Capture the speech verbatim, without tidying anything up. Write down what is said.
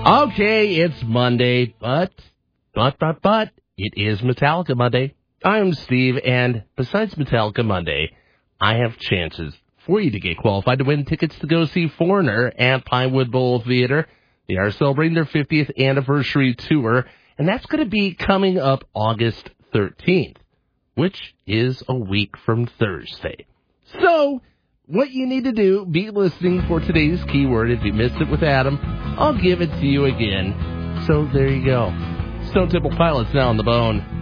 Okay, it's Monday, but, but, but, but, it is Metallica Monday. I'm Steve, and besides Metallica Monday, I have chances for you to get qualified to win tickets to go see Foreigner at Pinewood Bowl Theater. They are celebrating their fiftieth anniversary tour, and that's going to be coming up August thirteenth, which is a week from Thursday. So, what you need to do, be listening for today's keyword. If you missed it with Adam, I'll give it to you again. So there you go. Stone Temple Pilots now on the bone.